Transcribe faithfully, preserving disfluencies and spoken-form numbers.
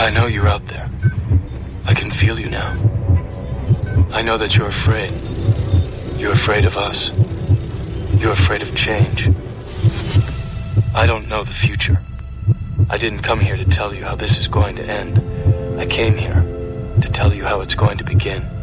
I know you're out there. I can feel you now. I know that you're afraid. You're afraid of us. You're afraid of change. I don't know the future. I didn't come here to tell you how this is going to end. I came here to tell you how it's going to begin.